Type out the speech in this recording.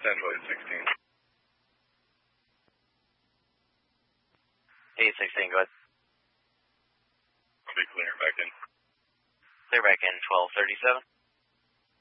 Central 816. 816, go ahead. I'll be clear back in. Clear back in, 1237.